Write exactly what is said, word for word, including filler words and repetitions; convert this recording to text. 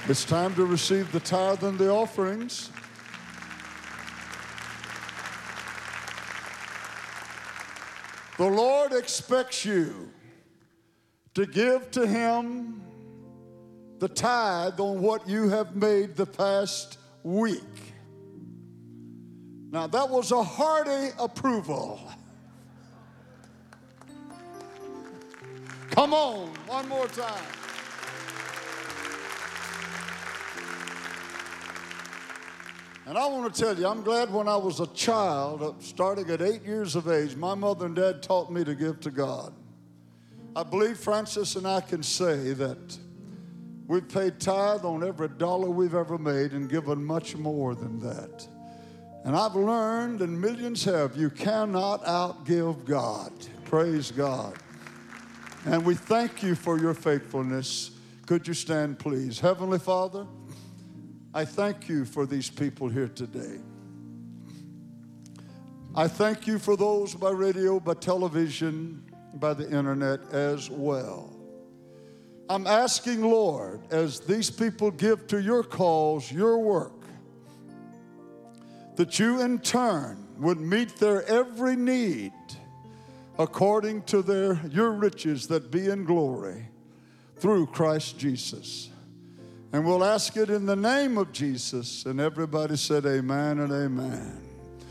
It's time to receive the tithe and the offerings. The Lord expects you to give to Him the tithe on what you have made the past week. Now, that was a hearty approval. Come on, one more time. And I want to tell you, I'm glad when I was a child, starting at eight years of age, my mother and dad taught me to give to God. I believe Francis and I can say that we've paid tithe on every dollar we've ever made and given much more than that. And I've learned, and millions have, you cannot outgive God. Praise God. And we thank you for your faithfulness. Could you stand, please? Heavenly Father, I thank you for these people here today. I thank you for those by radio, by television, by the internet as well. I'm asking, Lord, as these people give to your cause, your work, that you in turn would meet their every need according to their your riches that be in glory through Christ Jesus. And we'll ask it in the name of Jesus. And everybody said amen and amen.